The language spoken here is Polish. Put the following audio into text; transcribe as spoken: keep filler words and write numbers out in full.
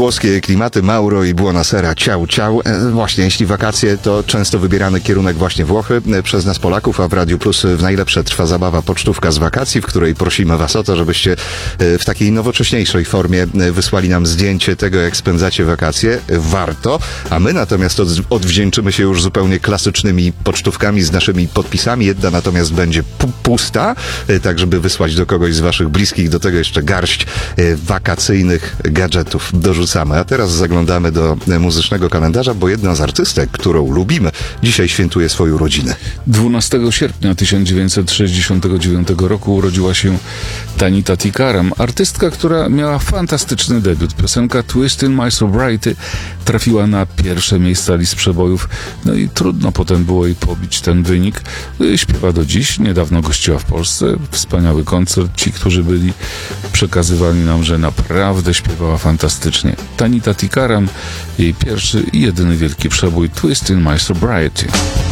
włoskie klimaty, Mauro i Buonasera, ciao, ciao. E, właśnie, jeśli wakacje, to często wybierany kierunek właśnie Włochy e, przez nas Polaków, a w Radiu Plus w najlepsze trwa zabawa pocztówka z wakacji, w której prosimy was o to, żebyście e, w takiej nowocześniejszej formie e, wysłali nam zdjęcie tego, jak spędzacie wakacje. Warto, a my natomiast od, odwdzięczymy się już zupełnie klasycznymi pocztówkami z naszymi podpisami. Jedna natomiast będzie pu- pusta, e, tak żeby wysłać do kogoś z waszych bliskich, do tego jeszcze garść e, wakacyjnych gadżetów dorzucamy. A teraz zaglądamy do e, muzycznego kalendarza, bo jedna z artystek, którą lubimy, dzisiaj świętuje swoją rodzinę. dwunastego sierpnia tysiąc dziewięćset sześćdziesiątego dziewiątego roku urodziła się Tanita Tikaram, artystka, która miała fantastyczny debiut. Piosenka Twist in My Sobriety trafiła na pierwsze miejsca list przebojów, no i trudno potem było jej pobić ten wynik. Śpiewa do dziś, niedawno gościła w Polsce, wspaniały koncert. Ci, którzy byli, przekazywali nam, że naprawdę śpiewała fantastycznie. Tanita Tikaram, jej pierwszy i jedyny wielki przebój Twist in My Sobriety.